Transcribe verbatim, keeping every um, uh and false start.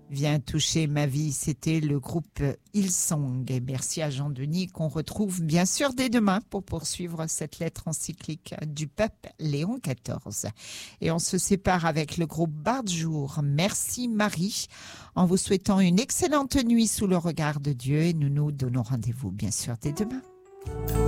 Viens toucher ma vie, c'était le groupe Hillsong. Et merci à Jean-Denis qu'on retrouve bien sûr dès demain pour poursuivre cette lettre encyclique du pape Léon quatorze. Et on se sépare avec le groupe Barjour. Merci Marie, en vous souhaitant une excellente nuit sous le regard de Dieu et nous nous donnons rendez-vous bien sûr dès demain.